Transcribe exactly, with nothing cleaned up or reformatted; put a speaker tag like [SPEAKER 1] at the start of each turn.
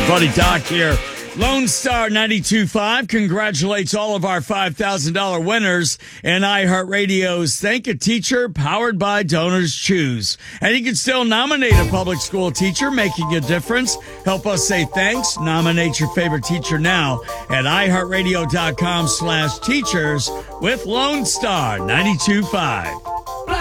[SPEAKER 1] buddy Doc here. Lone Star ninety-two point five congratulates all of our five thousand dollars winners in iHeartRadio's Thank a Teacher powered by Donors Choose. And you can still nominate a public school teacher making a difference. Help us say thanks. Nominate your favorite teacher now at iHeartRadio.com slash teachers with Lone Star ninety-two point five.